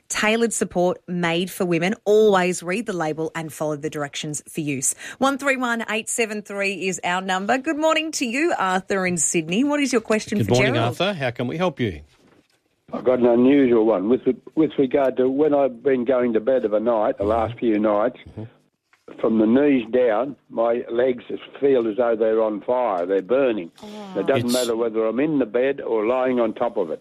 Tailored support made for women. Always read the label and follow the directions for use. 131873 is our number. Good morning to you, Arthur in Sydney. What is your question for Gerald? Good morning, Arthur. How can we help you? I've got an unusual one. With regard to when I've been going to bed of a night, the last few nights, from the knees down, my legs feel as though they're on fire. They're burning. It doesn't matter whether I'm in the bed or lying on top of it.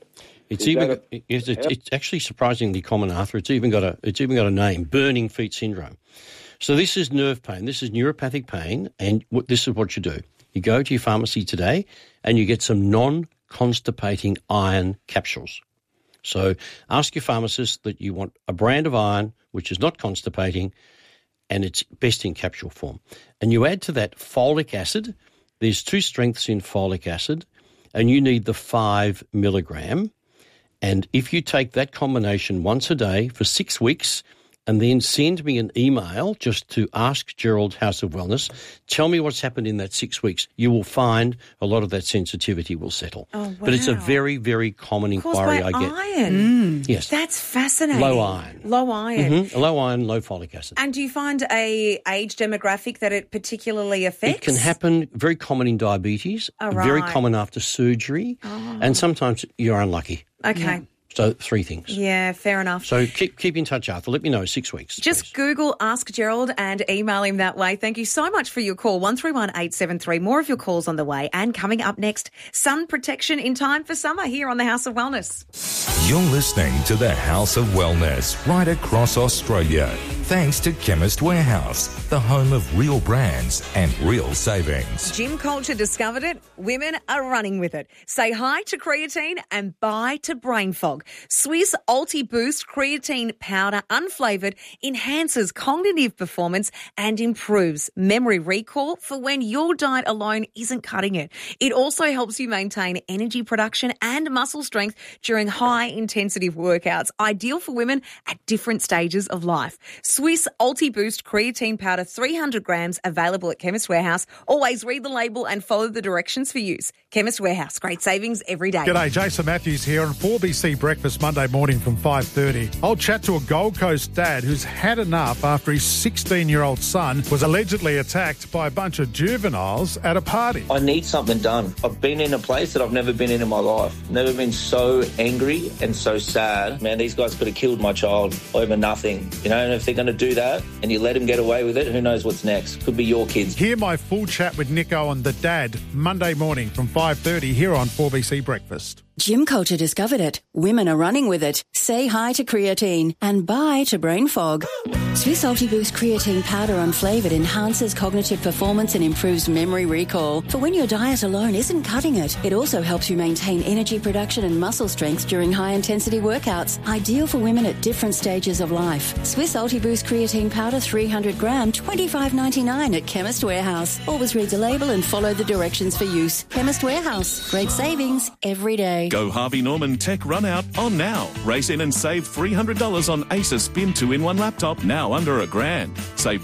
It's actually surprisingly common, Arthur. It's even got a name: burning feet syndrome. So this is nerve pain. This is neuropathic pain, and this is what you do: you go to your pharmacy today, and you get some non-constipating iron capsules. So ask your pharmacist that you want a brand of iron which is not constipating, and it's best in capsule form. And you add to that folic acid. There's 2 strengths in folic acid, and you need the 5 milligram. And if you take that combination once a day for 6 weeks and then send me an email just to Ask Gerald House of Wellness, tell me what's happened in that 6 weeks, you will find a lot of that sensitivity will settle. Oh, wow. But it's a very, very common inquiry I get. Iron? Yes. That's fascinating. Low iron. Low iron. Low iron, low folic acid. And do you find a age demographic that it particularly affects? It can happen, very common in diabetes, very common after surgery, and sometimes you're unlucky. Okay. Yeah. So 3 things. Yeah, fair enough. So keep in touch, Arthur. Let me know 6 weeks. Just please. Google Ask Gerald and email him that way. Thank you so much for your call. 131873. More of your calls on the way. And coming up next, sun protection in time for summer here on the House of Wellness. You're listening to the House of Wellness right across Australia. Thanks to Chemist Warehouse, the home of real brands and real savings. Gym culture discovered it. Women are running with it. Say hi to creatine and bye to brain fog. Swiss Ulti-Boost creatine powder unflavoured enhances cognitive performance and improves memory recall for when your diet alone isn't cutting it. It also helps you maintain energy production and muscle strength during high-intensity workouts, ideal for women at different stages of life. Swiss Ulti-Boost creatine powder, 300 grams, available at Chemist Warehouse. Always read the label and follow the directions for use. Chemist Warehouse, great savings every day. G'day, Jason Matthews here on 4BC Breakfast Monday morning from 5:30. I'll chat to a Gold Coast dad who's had enough after his 16-year-old son was allegedly attacked by a bunch of juveniles at a party. I need something done. I've been in a place that I've never been in my life. Never been so angry and so sad. Man, these guys could have killed my child over nothing. You know, and if they're going to do that and you let him get away with it, who knows what's next? Could be your kids. Hear my full chat with Nico on The Dad Monday morning from 5:30 here on 4BC Breakfast. Gym culture discovered it. Women are running with it. Say hi to creatine and bye to brain fog. Swiss Ulti-Boost creatine powder unflavoured enhances cognitive performance and improves memory recall for when your diet alone isn't cutting it. It also helps you maintain energy production and muscle strength during high-intensity workouts, ideal for women at different stages of life. Swiss Ulti-Boost creatine powder, 300 gram, $25.99 at Chemist Warehouse. Always read the label and follow the directions for use. Chemist Warehouse. Great savings every day. Go Harvey Norman Tech Run Out on now. Race in and save $300 on Acer Spin 2-in-1 laptop, now under $1,000. Save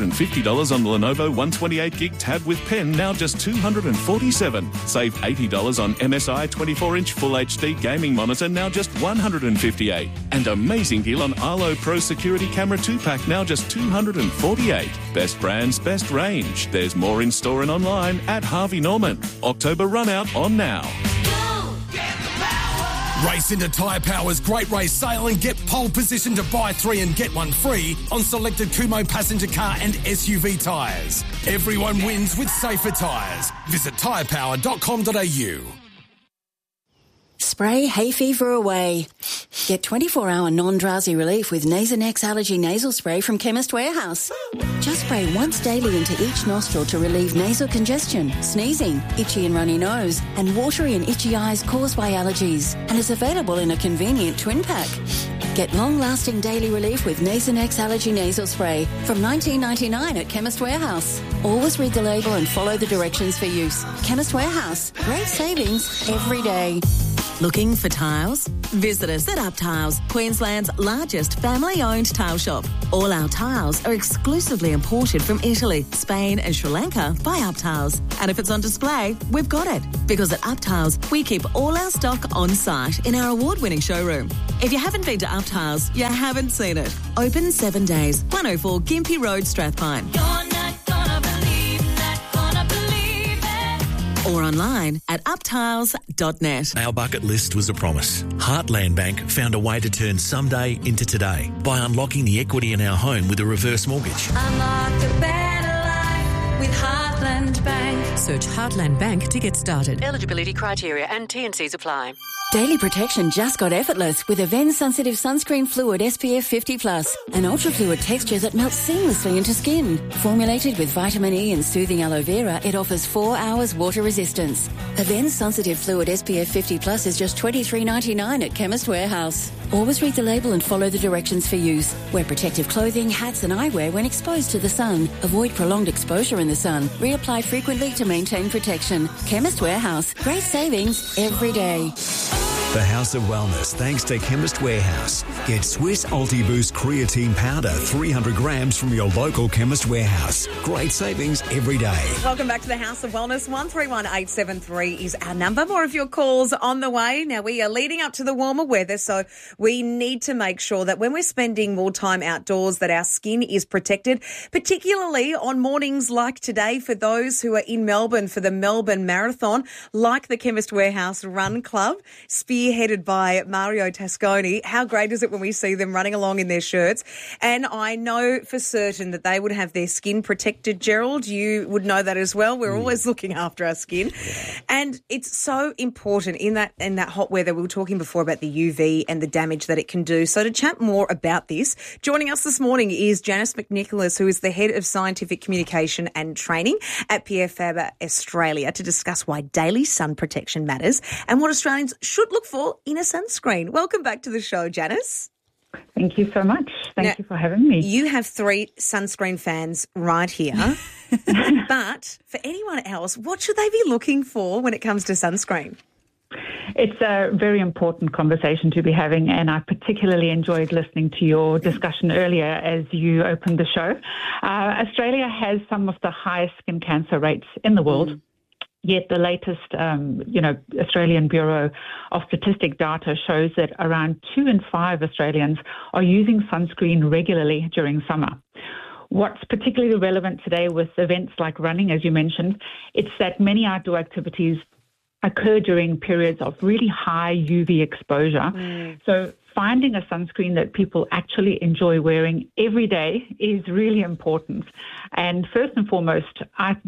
$150 on the Lenovo 128GB tab with pen, now just $247. Save $80 on MSI 24-inch Full HD gaming monitor, now just $158. And amazing deal on Arlo Pro Security Camera 2-pack, now just $248. Best brands, best range. There's more in store and online at Harvey Norman. October Run Out on now. Race into Tyre Power's Great Race Sale and get pole position to buy 3 and get 1 free on selected Kumho passenger car and SUV tyres. Everyone wins with safer tyres. Visit tyrepower.com.au. Spray hay fever away. Get 24-hour non-drowsy relief with Nasonex Allergy Nasal Spray from Chemist Warehouse. Just spray once daily into each nostril to relieve nasal congestion, sneezing, itchy and runny nose, and watery and itchy eyes caused by allergies. And is available in a convenient twin pack. Get long-lasting daily relief with Nasonex Allergy Nasal Spray from $19.99 at Chemist Warehouse. Always read the label and follow the directions for use. Chemist Warehouse. Great savings every day. Looking for tiles? Visit us at Up Tiles, Queensland's largest family-owned tile shop. All our tiles are exclusively imported from Italy, Spain and Sri Lanka by Up Tiles. And if it's on display, we've got it. Because at Up Tiles, we keep all our stock on site in our award-winning showroom. If you haven't been to Up Tiles, you haven't seen it. Open 7 days, 104 Gympie Road, Strathpine. Or online at uptiles.net. Our bucket list was a promise. Heartland Bank found a way to turn someday into today by unlocking the equity in our home with a reverse mortgage. Unlock a better life with Heartland Bank. Search Heartland Bank to get started. Eligibility criteria and T&Cs apply. Daily protection just got effortless with Avène Sensitive Sunscreen Fluid SPF 50+, an ultra-fluid texture that melts seamlessly into skin. Formulated with vitamin E and soothing aloe vera, it offers 4 hours water resistance. Avène Sensitive Fluid SPF 50+ is just $23.99 at Chemist Warehouse. Always read the label and follow the directions for use. Wear protective clothing, hats and eyewear when exposed to the sun. Avoid prolonged exposure in the sun. Reapply frequently to maintain protection. Chemist Warehouse. Great savings every day. The House of Wellness, thanks to Chemist Warehouse. Get Swiss Ultiboost Creatine Powder, 300 grams from your local Chemist Warehouse. Great savings every day. Welcome back to the House of Wellness. 131873 is our number. More of your calls on the way. Now, we are leading up to the warmer weather, so we need to make sure that when we're spending more time outdoors that our skin is protected, particularly on mornings like today for those who are in Melbourne for the Melbourne Marathon, like the Chemist Warehouse Run Club, spearheaded by Mario Tasconi. How great is it when we see them running along in their shirts? And I know for certain that they would have their skin protected. Gerald, you would know that as well. We're always looking after our skin. Yeah. And it's so important in that hot weather. We were talking before about the UV and the damage that it can do. So to chat more about this, joining us this morning is Janice McNicholas, who is the Head of Scientific Communication and Training at Pierre Faber Australia, to discuss why daily sun protection matters and what Australians should look for in a sunscreen. Welcome back to the show, Janice. Thank you so much. Thank you for having me. You have 3 sunscreen fans right here. But for anyone else, what should they be looking for when it comes to sunscreen? It's a very important conversation to be having, and I particularly enjoyed listening to your discussion earlier as you opened the show. Australia has some of the highest skin cancer rates in the world. Yet the latest, Australian Bureau of Statistic data shows that around 2 in 5 Australians are using sunscreen regularly during summer. What's particularly relevant today with events like running, as you mentioned, it's that many outdoor activities occur during periods of really high UV exposure. So finding a sunscreen that people actually enjoy wearing every day is really important. And first and foremost,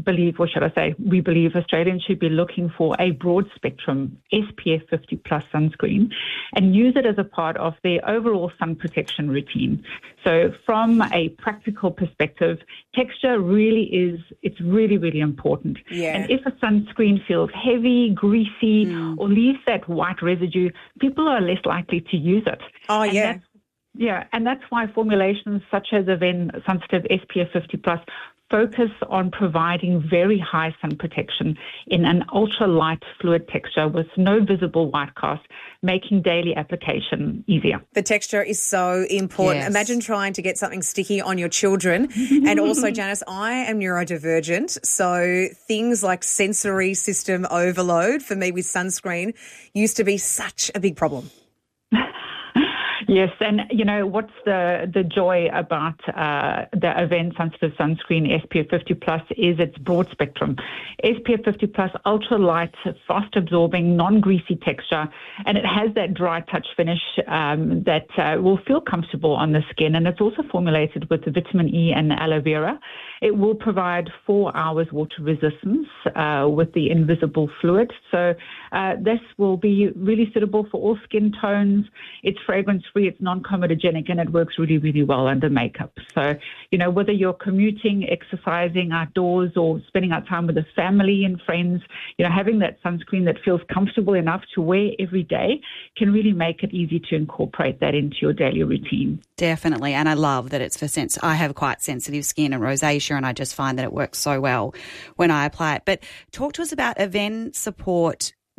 we believe Australians should be looking for a broad spectrum SPF 50+ sunscreen and use it as a part of their overall sun protection routine. So from a practical perspective, texture it's really, really important. Yeah. And if a sunscreen feels heavy, greasy, or leaves that white residue, people are less likely to use it. Oh, yeah. And that's why formulations such as Avène Sensitive SPF 50+ focus on providing very high sun protection in an ultra-light fluid texture with no visible white cast, making daily application easier. The texture is so important. Yes. Imagine trying to get something sticky on your children. And also, Janice, I am neurodivergent, so things like sensory system overload for me with sunscreen used to be such a big problem. Yes, and what's the joy about the Avène Sensitive Sunscreen SPF 50+ is its broad spectrum. SPF 50+, ultra light, fast absorbing, non-greasy texture, and it has that dry touch finish that will feel comfortable on the skin. And it's also formulated with the vitamin E and aloe vera. It will provide 4 hours water resistance with the invisible fluid. So this will be really suitable for all skin tones. It's fragrance-free, it's non-comedogenic, and it works really, really well under makeup. So, whether you're commuting, exercising outdoors, or spending out time with the family and friends, having that sunscreen that feels comfortable enough to wear every day can really make it easy to incorporate that into your daily routine. Definitely, and I love that it's for I have quite sensitive skin and rosacea, and I just find that it works so well when I apply it. But talk to us about Avène Support,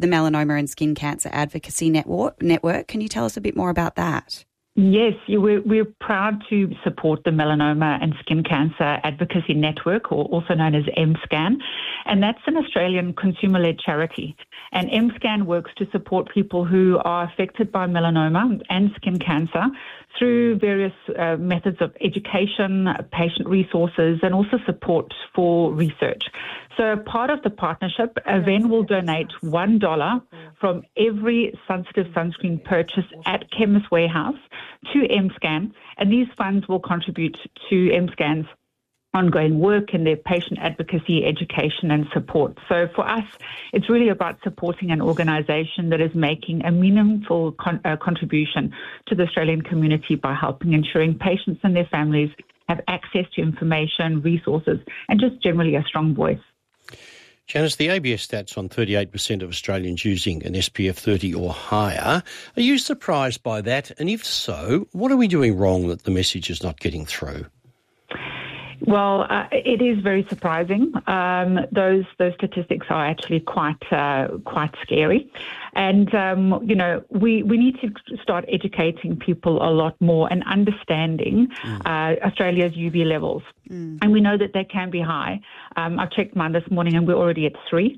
the Melanoma and Skin Cancer Advocacy Network. Can you tell us a bit more about that? Yes, we're proud to support the Melanoma and Skin Cancer Advocacy Network, or also known as MSCAN, and that's an Australian consumer-led charity. And MSCAN works to support people who are affected by melanoma and skin cancer through various methods of education, patient resources, and also support for research. So part of the partnership, Aven will donate $1 from every sensitive sunscreen purchase at Chemist Warehouse to MSCAN, and these funds will contribute to MSCAN's ongoing work in their patient advocacy, education and support. So for us, it's really about supporting an organisation that is making a meaningful contribution to the Australian community by helping ensuring patients and their families have access to information, resources and just generally a strong voice. Janice, the ABS stats on 38% of Australians using an SPF 30 or higher. Are you surprised by that? And if so, what are we doing wrong that the message is not getting through? Well, it is very surprising. Those statistics are actually quite scary. And, we need to start educating people a lot more and understanding Australia's UV levels. And we know that they can be high. I checked mine this morning and we're already at 3.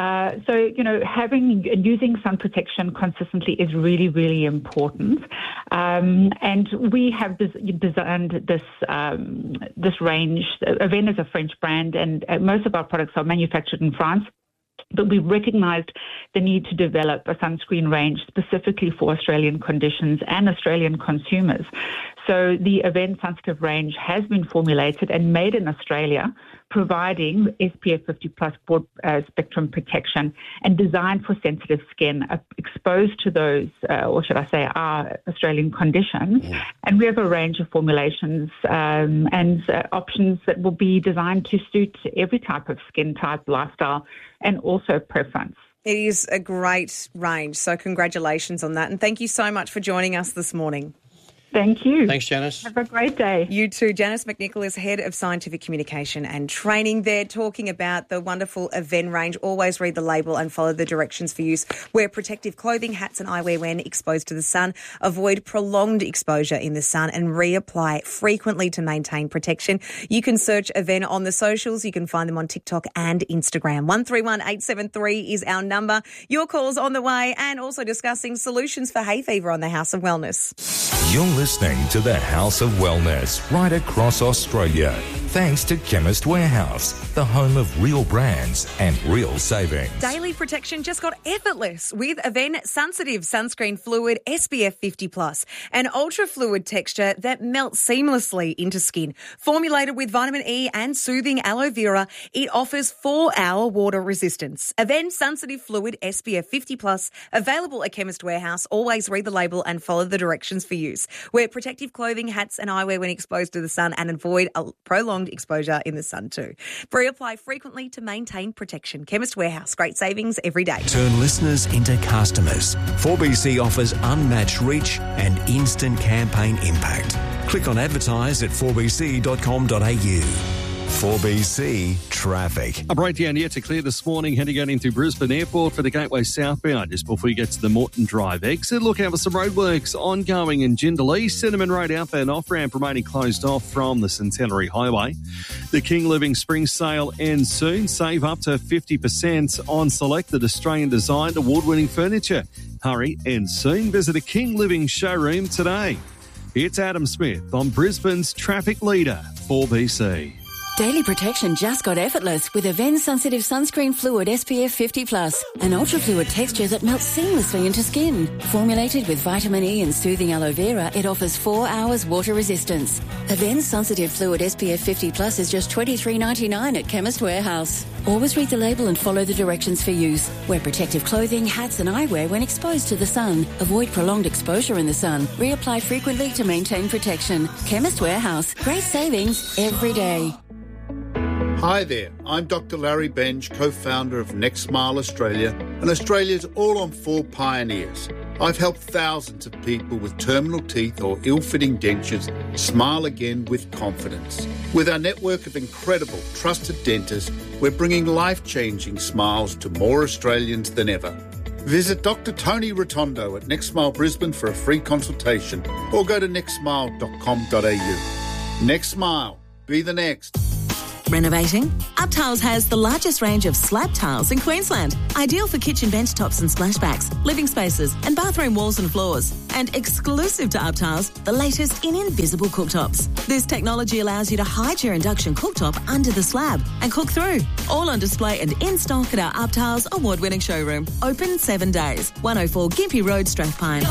Using sun protection consistently is really, really important. And we have designed this range. Aven is a French brand and most of our products are manufactured in France. But we recognised the need to develop a sunscreen range specifically for Australian conditions and Australian consumers. So the Aven Sensitive range has been formulated and made in Australia, providing SPF 50 plus broad spectrum protection and designed for sensitive skin exposed to those, or should I say, our Australian conditions. And we have a range of formulations and options that will be designed to suit every type of skin type, lifestyle, and also preference. It is a great range, so congratulations on that. And thank you so much for joining us this morning. Thank you. Thanks, Janice. Have a great day. You too. Janice McNicholas, Head of Scientific Communication and Training there, talking about the wonderful Aven range. Always read the label and follow the directions for use. Wear protective clothing, hats and eyewear when exposed to the sun. Avoid prolonged exposure in the sun and reapply frequently to maintain protection. You can search Aven on the socials. You can find them on TikTok and Instagram. 131873 is our number. Your call's on the way, and also discussing solutions for hay fever on the House of Wellness. You're listening to the House of Wellness right across Australia. Thanks to Chemist Warehouse, the home of real brands and real savings. Daily protection just got effortless with Aven Sensitive Sunscreen Fluid SPF 50+, an ultra-fluid texture that melts seamlessly into skin. Formulated with vitamin E and soothing aloe vera, it offers 4-hour water resistance. Aven Sensitive Fluid SPF 50+, available at Chemist Warehouse. Always read the label and follow the directions for use. Wear protective clothing, hats and eyewear when exposed to the sun, and avoid a prolonged exposure in the sun too. Reapply frequently to maintain protection. Chemist Warehouse, great savings every day. Turn listeners into customers. 4BC offers unmatched reach and instant campaign impact. Click on advertise at 4bc.com.au. 4BC Traffic. A breakdown yet to clear this morning, heading out into Brisbane Airport for the Gateway southbound just before you get to the Moreton Drive exit. Look out for some roadworks ongoing in Jindal East. Cinnamon Road outbound off-ramp remaining closed off from the Centenary Highway. The King Living Spring Sale ends soon. Save up to 50% on selected Australian designed award-winning furniture. Hurry, ends soon. Visit a King Living showroom today. It's Adam Smith on Brisbane's traffic leader, 4BC. Daily protection just got effortless with Aven Sensitive Sunscreen Fluid SPF 50+, an ultra-fluid texture that melts seamlessly into skin. Formulated with vitamin E and soothing aloe vera, it offers 4 hours water resistance. Aven Sensitive Fluid SPF 50+ is just $23.99 at Chemist Warehouse. Always read the label and follow the directions for use. Wear protective clothing, hats and eyewear when exposed to the sun. Avoid prolonged exposure in the sun. Reapply frequently to maintain protection. Chemist Warehouse. Great savings every day. Hi there, I'm Dr. Larry Benj, co-founder of Next Smile Australia and Australia's all-on-4 pioneers. I've helped thousands of people with terminal teeth or ill-fitting dentures smile again with confidence. With our network of incredible, trusted dentists, we're bringing life-changing smiles to more Australians than ever. Visit Dr. Tony Rotondo at Next Smile Brisbane for a free consultation or go to nextsmile.com.au. Next Smile. Be the next. Renovating? UpTiles has the largest range of slab tiles in Queensland, ideal for kitchen bench tops and splashbacks, living spaces and bathroom walls and floors. And exclusive to UpTiles, the latest in invisible cooktops. This technology allows you to hide your induction cooktop under the slab and cook through. All on display and in stock at our UpTiles award-winning showroom. Open 7 days. 104 Gympie Road, Strathpine.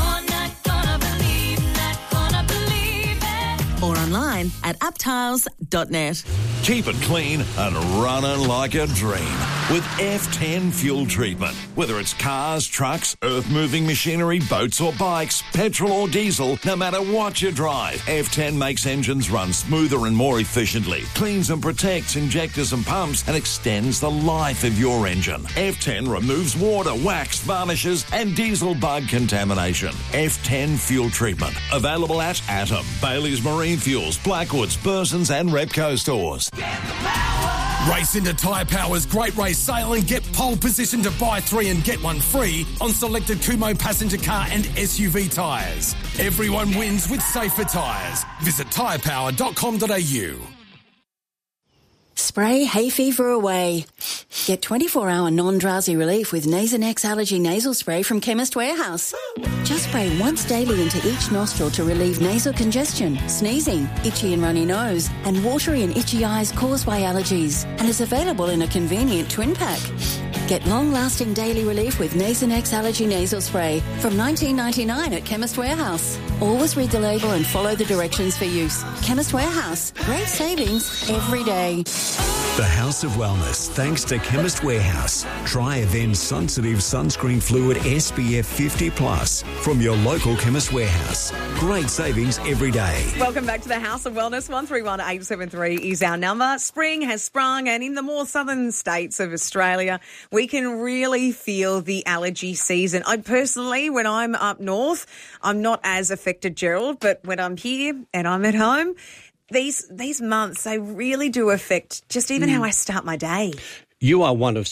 Or online at uptiles.net. Keep it clean and running like a dream with F10 fuel treatment. Whether it's cars, trucks, earth-moving machinery, boats or bikes, petrol or diesel, no matter what you drive, F10 makes engines run smoother and more efficiently, cleans and protects injectors and pumps, and extends the life of your engine. F10 removes water, wax, varnishes and diesel bug contamination. F10 fuel treatment. Available at Atom, Bailey's Marine Fuels, Blackwoods, Burson's and Repco stores. Race into Tyre Power's Great Race Sale and get pole position to buy 3 and get 1 free on selected Kumho passenger car and SUV tyres. Everyone wins with safer tyres. Visit tyrepower.com.au. Spray hay fever away. Get 24-hour non-drowsy relief with Nasonex Allergy Nasal Spray from Chemist Warehouse. Just spray once daily into each nostril to relieve nasal congestion, sneezing, itchy and runny nose, and watery and itchy eyes caused by allergies. And is available in a convenient twin pack. Get long-lasting daily relief with Nasonex Allergy Nasal Spray from $19.99 at Chemist Warehouse. Always read the label and follow the directions for use. Chemist Warehouse. Great savings every day. The House of Wellness, thanks to Chemist Warehouse. Try Avène Sensitive Sunscreen Fluid SPF 50+ from your local Chemist Warehouse. Great savings every day. Welcome back to the House of Wellness. 131873 is our number. Spring has sprung, and in the more southern states of Australia, we can really feel the allergy season. I personally, when I'm up north, I'm not as affected, Gerald, but when I'm here and I'm at home, these months, they really do affect just even how I start my day. You are one of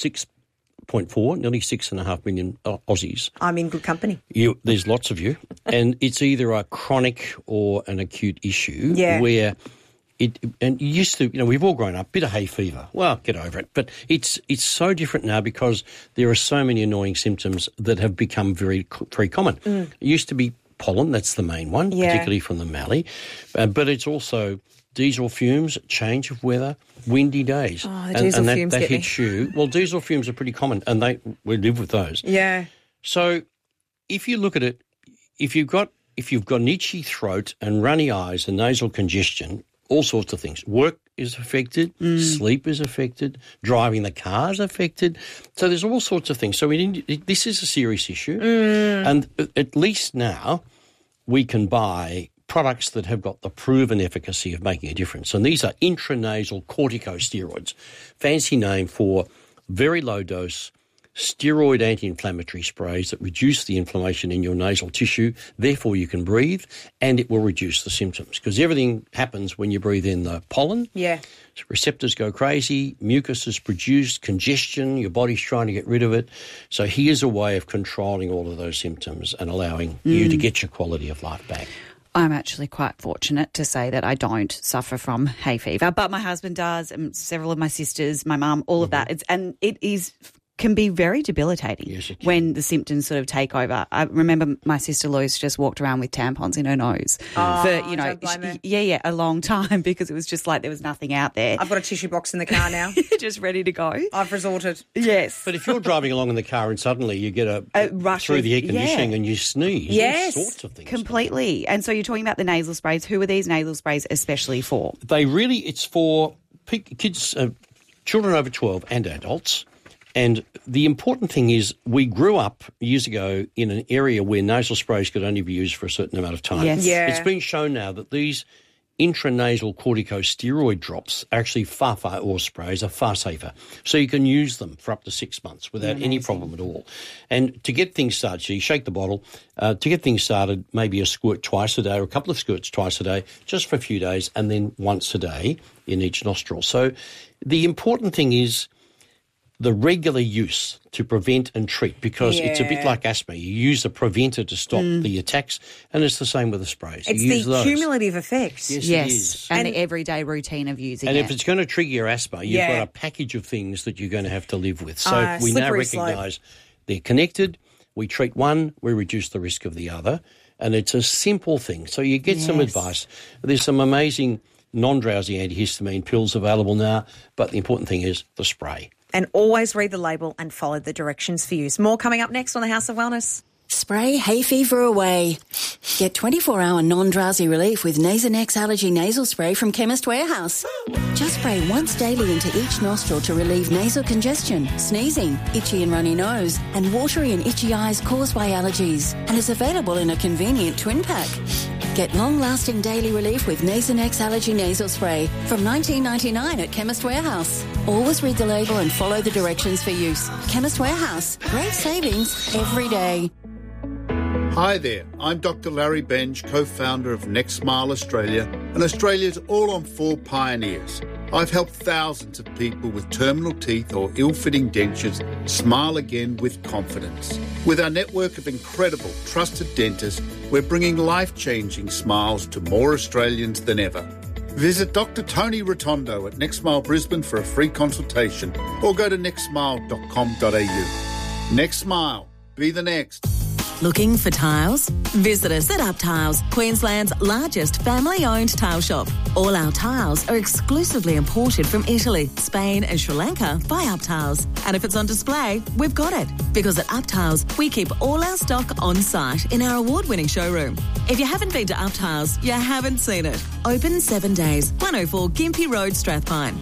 6.4, nearly 6.5 million Aussies. I'm in good company. There's lots of you. And it's either a chronic or an acute issue where and you used to, we've all grown up, bit of hay fever. Well, get over it. But it's so different now because there are so many annoying symptoms that have become very, very common. It used to be pollen, that's the main one, particularly from the mallee. But it's also diesel fumes, change of weather, windy days. Oh, the diesel fumes that hits you. Well, diesel fumes are pretty common, and we live with those. Yeah. So if you look at it, if you've got an itchy throat and runny eyes and nasal congestion, all sorts of things. Work is affected, sleep is affected, driving the car is affected. So there's all sorts of things. So this is a serious issue. And at least now we can buy products that have got the proven efficacy of making a difference. And these are intranasal corticosteroids, fancy name for very low dose steroid anti-inflammatory sprays that reduce the inflammation in your nasal tissue, therefore you can breathe, and it will reduce the symptoms because everything happens when you breathe in the pollen. Yeah. Receptors go crazy, mucus is produced, congestion, your body's trying to get rid of it. So here's a way of controlling all of those symptoms and allowing you to get your quality of life back. I'm actually quite fortunate to say that I don't suffer from hay fever, but my husband does, and several of my sisters, my mum, all of that. It can be very debilitating when the symptoms sort of take over. I remember my sister Luce just walked around with tampons in her nose for, a long time because it was just like there was nothing out there. I've got a tissue box in the car now. Just ready to go. I've resorted. Yes. But if you're driving along in the car and suddenly you get a rush through the air conditioning and you sneeze, all sorts of things. Completely. And so you're talking about the nasal sprays. Who are these nasal sprays especially for? It's for kids, children over 12 and adults. And the important thing is we grew up years ago in an area where nasal sprays could only be used for a certain amount of time. Yes. Yeah. It's been shown now that these intranasal corticosteroid drops actually sprays are far safer. So you can use them for up to 6 months without any problem at all. And to get things started, so you shake the bottle. To get things started, maybe a squirt twice a day or a couple of squirts twice a day, just for a few days, and then once a day in each nostril. So the important thing is the regular use to prevent and treat, because it's a bit like asthma. You use a preventer to stop the attacks, and it's the same with the sprays. It's the cumulative effect. Yes, it is. And the everyday routine of using it. And if it's going to trigger your asthma, you've got a package of things that you're going to have to live with. So we now recognise they're connected. We treat one, we reduce the risk of the other, and it's a simple thing. So you get some advice. There's some amazing non-drowsy antihistamine pills available now, but the important thing is the spray. And always read the label and follow the directions for use. More coming up next on the House of Wellness. Spray hay fever away. Get 24-hour non-drowsy relief with Nasonex Allergy Nasal Spray from Chemist Warehouse. Just spray once daily into each nostril to relieve nasal congestion, sneezing, itchy and runny nose, and watery and itchy eyes caused by allergies. And is available in a convenient twin pack. Get long-lasting daily relief with Nasonex Allergy Nasal Spray from $19.99 at Chemist Warehouse. Always read the label and follow the directions for use. Chemist Warehouse. Great savings every day. Hi there, I'm Dr. Larry Benj, co-founder of Next Smile Australia and Australia's all-on-4 pioneers. I've helped thousands of people with terminal teeth or ill-fitting dentures smile again with confidence. With our network of incredible, trusted dentists, we're bringing life-changing smiles to more Australians than ever. Visit Dr. Tony Rotondo at Next Smile Brisbane for a free consultation or go to nextsmile.com.au. Next Smile. Be the next. Looking for tiles? Visit us at Up Tiles, Queensland's largest family-owned tile shop. All our tiles are exclusively imported from Italy, Spain and Sri Lanka by Up Tiles. And if it's on display, we've got it. Because at Up Tiles, we keep all our stock on site in our award-winning showroom. If you haven't been to Up Tiles, you haven't seen it. Open 7 days, 104 Gympie Road, Strathpine.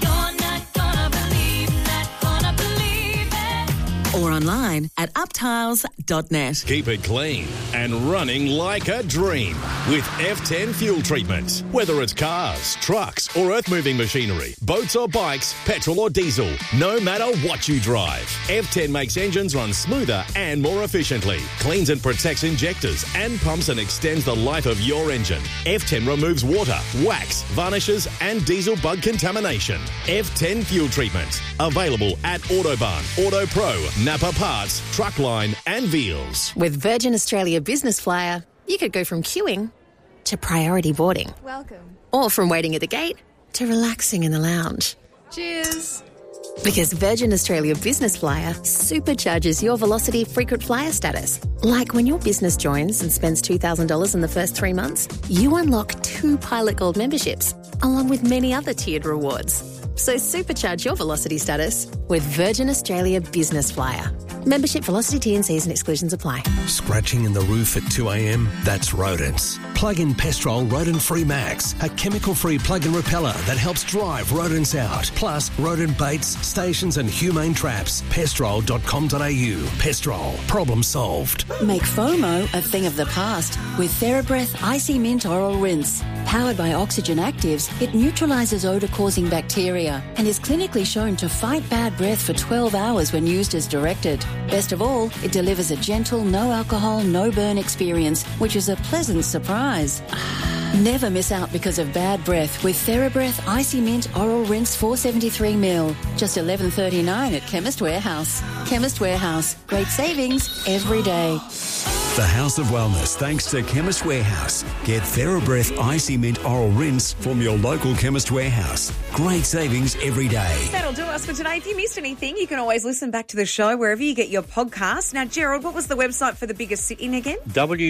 Or online at uptiles.net. Keep it clean and running like a dream with F10 fuel treatment. Whether it's cars, trucks or earth-moving machinery, boats or bikes, petrol or diesel, no matter what you drive, F10 makes engines run smoother and more efficiently, cleans and protects injectors and pumps and extends the life of your engine. F10 removes water, wax, varnishes and diesel bug contamination. F10 fuel treatment. Available at Autobahn, Auto Pro, Napa Parts, Truckline and Veals. With Virgin Australia Business Flyer, you could go from queuing to priority boarding. Welcome. Or from waiting at the gate to relaxing in the lounge. Cheers. Because Virgin Australia Business Flyer supercharges your Velocity frequent flyer status. Like when your business joins and spends $2,000 in the first 3 months, you unlock 2 Pilot Gold memberships, along with many other tiered rewards. So supercharge your Velocity status with Virgin Australia Business Flyer. Membership, Velocity, T&Cs and exclusions apply. Scratching in the roof at 2 a.m? That's rodents. Plug in Pestrol Rodent Free Max, a chemical-free plug-in repeller that helps drive rodents out. Plus, rodent baits, stations and humane traps. Pestrol.com.au. Pestrol. Problem solved. Make FOMO a thing of the past with TheraBreath Icy Mint Oral Rinse. Powered by oxygen actives, it neutralises odour-causing bacteria and is clinically shown to fight bad breath for 12 hours when used as directed. Best of all, it delivers a gentle, no alcohol, no burn experience, which is a pleasant surprise. Never miss out because of bad breath with TheraBreath Icy Mint Oral Rinse 473ml. Just $11.39 at Chemist Warehouse. Chemist Warehouse. Great savings every day. The House of Wellness, thanks to Chemist Warehouse. Get TheraBreath Icy Mint Oral Rinse from your local Chemist Warehouse. Great savings every day. That'll do us for today. If you missed anything, you can always listen back to the show wherever you get your podcasts. Now, Gerald, what was the website for the biggest sit-in again?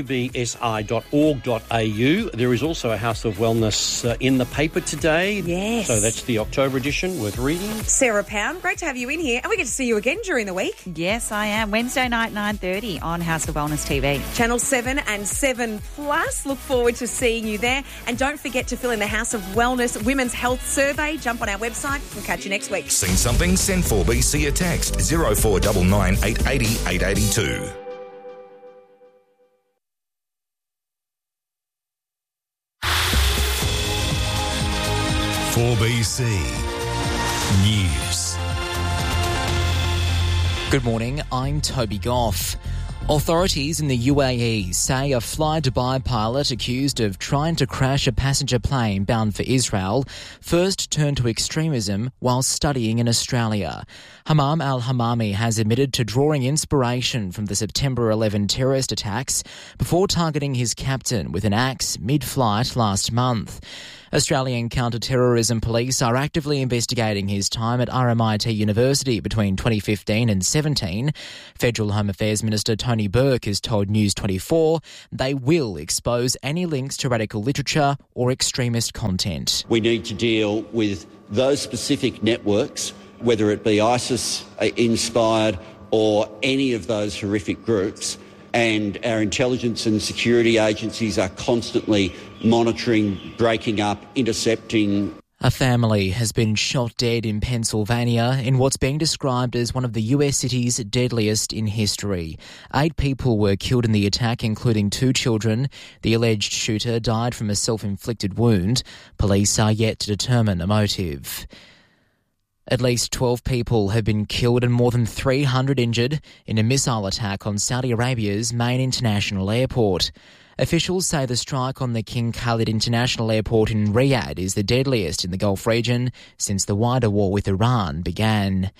wbsi.org.au. There is also a House of Wellness in the paper today. Yes. So that's the October edition, worth reading. Sarah Pound, great to have you in here. And we get to see you again during the week. Yes, I am. Wednesday night, 9:30 on House of Wellness TV. Channel 7 and 7 Plus. Look forward to seeing you there. And don't forget to fill in the House of Wellness Women's Health Survey. Jump on our website. We'll catch you next week. Seen something? Send 4BC a text 0499 880 882. .4BC News. Good morning, I'm Toby Goff. Authorities in the UAE say a Fly Dubai pilot accused of trying to crash a passenger plane bound for Israel first turned to extremism while studying in Australia. Hammam al-Hammami has admitted to drawing inspiration from the September 11 terrorist attacks before targeting his captain with an axe mid-flight last month. Australian counter-terrorism police are actively investigating his time at RMIT University between 2015 and 17. Federal Home Affairs Minister Tony Burke has told News 24 they will expose any links to radical literature or extremist content. We need to deal with those specific networks, whether it be ISIS-inspired or any of those horrific groups, and our intelligence and security agencies are constantly monitoring, breaking up, intercepting. A family has been shot dead in Pennsylvania in what's being described as one of the US city's deadliest in history. 8 people were killed in the attack, including 2 children. The alleged shooter died from a self-inflicted wound. Police are yet to determine a motive. At least 12 people have been killed and more than 300 injured in a missile attack on Saudi Arabia's main international airport. Officials say the strike on the King Khalid International Airport in Riyadh is the deadliest in the Gulf region since the wider war with Iran began.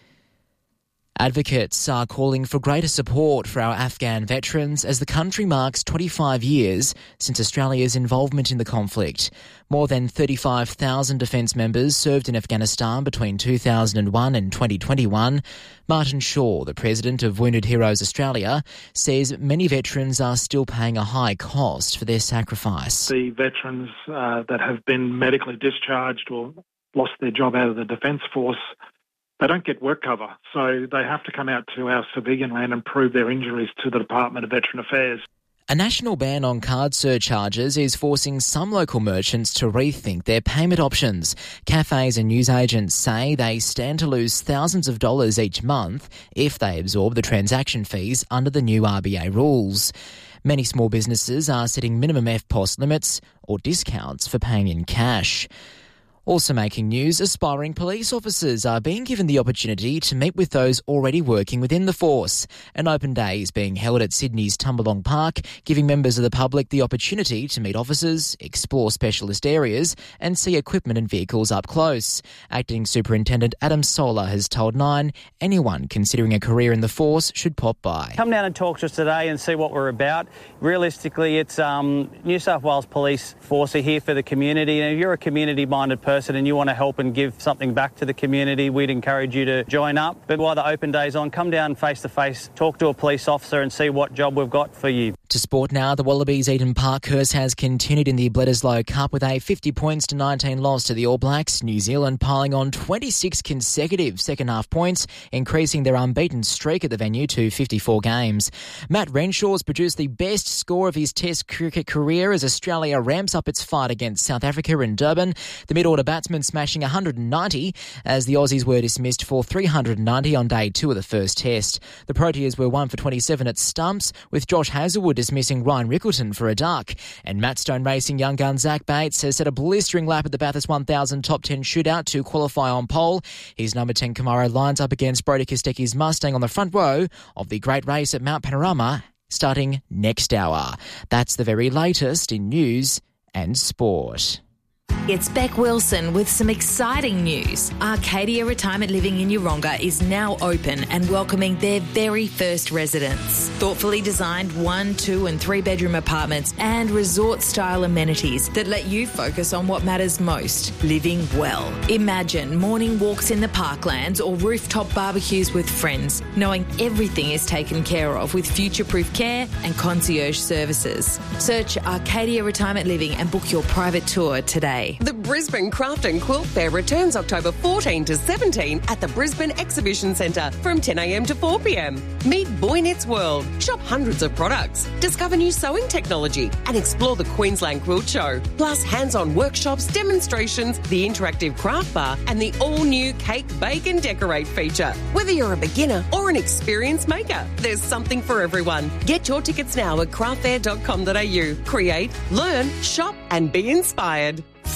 Advocates are calling for greater support for our Afghan veterans as the country marks 25 years since Australia's involvement in the conflict. More than 35,000 defence members served in Afghanistan between 2001 and 2021. Martin Shaw, the president of Wounded Heroes Australia, says many veterans are still paying a high cost for their sacrifice. The veterans that have been medically discharged or lost their job out of the Defence Force, they don't get work cover, so they have to come out to our civilian land and prove their injuries to the Department of Veteran Affairs. A national ban on card surcharges is forcing some local merchants to rethink their payment options. Cafes and newsagents say they stand to lose thousands of dollars each month if they absorb the transaction fees under the new RBA rules. Many small businesses are setting minimum FPOS limits or discounts for paying in cash. Also making news, aspiring police officers are being given the opportunity to meet with those already working within the force. An open day is being held at Sydney's Tumbalong Park, giving members of the public the opportunity to meet officers, explore specialist areas and see equipment and vehicles up close. Acting Superintendent Adam Solar has told Nine anyone considering a career in the force should pop by. Come down and talk to us today and see what we're about. Realistically, it's New South Wales Police Force are here for the community, and if you're a community-minded person and you want to help and give something back to the community, we'd encourage you to join up. But while the open day's on, come down face-to-face, talk to a police officer and see what job we've got for you. To sport now, the Wallabies' Eden Parkhurst has continued in the Bledisloe Cup with a 50-19 loss to the All Blacks. New Zealand piling on 26 consecutive second-half points, increasing their unbeaten streak at the venue to 54 games. Matt Renshaw's produced the best score of his Test cricket career as Australia ramps up its fight against South Africa in Durban. The mid-order batsman smashing 190 as the Aussies were dismissed for 390 on day 2 of the first Test. The Proteas were 1 for 27 at stumps, with Josh Hazlewood dismissing Ryan Rickleton for a duck. And Matt Stone Racing young gun Zach Bates has set a blistering lap at the Bathurst 1000 top 10 shootout to qualify on pole. His number 10 Camaro lines up against Brody Kostecki's Mustang on the front row of the great race at Mount Panorama starting next hour. That's the very latest in news and sport. It's Beck Wilson with some exciting news. Arcadia Retirement Living in Yeronga is now open and welcoming their very first residents. Thoughtfully designed 1, 2 and 3 bedroom apartments and resort-style amenities that let you focus on what matters most, living well. Imagine morning walks in the parklands or rooftop barbecues with friends, knowing everything is taken care of with future-proof care and concierge services. Search Arcadia Retirement Living and book your private tour today. The Brisbane Craft and Quilt Fair returns October 14 to 17 at the Brisbane Exhibition Centre from 10 a.m. to 4 p.m. Meet Boy Knits World, shop hundreds of products, discover new sewing technology and explore the Queensland Quilt Show. Plus hands-on workshops, demonstrations, the interactive craft bar and the all-new Cake, Bake and Decorate feature. Whether you're a beginner or an experienced maker, there's something for everyone. Get your tickets now at craftfair.com.au. Create, learn, shop and be inspired.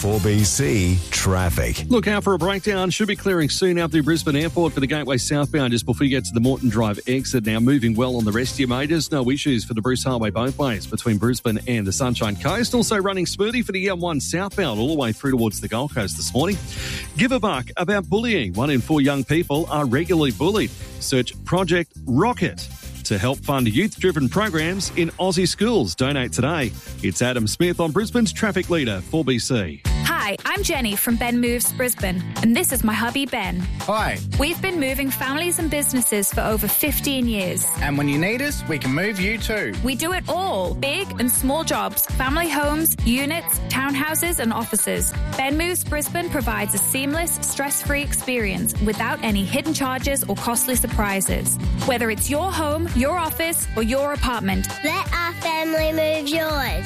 4BC traffic. Look out for a breakdown. Should be clearing soon out through Brisbane Airport for the Gateway southbound just before you get to the Moreton Drive exit. Now moving well on the rest of your majors. No issues for the Bruce Highway both ways between Brisbane and the Sunshine Coast. Also running smoothly for the M1 southbound all the way through towards the Gold Coast this morning. Give a buck about bullying. 1 in 4 young people are regularly bullied. Search Project Rocket to help fund youth-driven programs in Aussie schools. Donate today. It's Adam Smith on Brisbane's Traffic Leader, 4BC. Hi, I'm Jenny from Ben Moves Brisbane, and this is my hubby Ben. Hi. We've been moving families and businesses for over 15 years. And when you need us, we can move you too. We do it all, big and small jobs, family homes, units, townhouses and offices. Ben Moves Brisbane provides a seamless, stress-free experience without any hidden charges or costly surprises. Whether it's your home, your office or your apartment. Let our family move yours.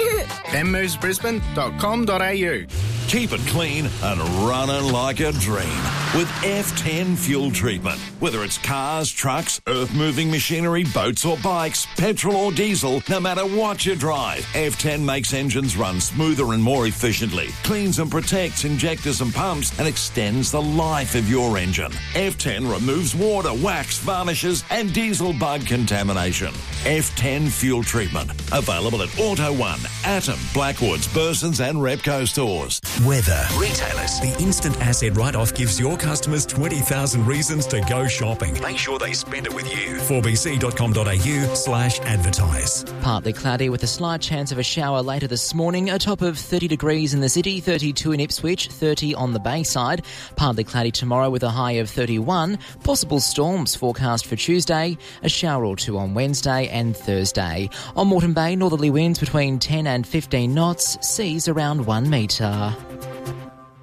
benmovesbrisbane.com.au. Keep it clean and running like a dream with F10 fuel treatment. Whether it's cars, trucks, earth-moving machinery, boats or bikes, petrol or diesel, no matter what you drive, F10 makes engines run smoother and more efficiently, cleans and protects injectors and pumps, and extends the life of your engine. F10 removes water, wax, varnishes and diesel bug contamination. F10 fuel treatment. Available at Auto One, Atom, Blackwoods, Burson's and Repco stores. Weather. Retailers. The instant asset write-off gives your customers 20,000 reasons to go shopping. Make sure they spend it with you. 4bc.com.au/advertise. Partly cloudy with a slight chance of a shower later this morning. A top of 30 degrees in the city, 32 in Ipswich, 30 on the Bayside. Partly cloudy tomorrow with a high of 31. Possible storms forecast for Tuesday. A shower or two on Wednesday and Thursday. On Moreton Bay, northerly winds between 10 and 15 knots. Seas around 1 metre.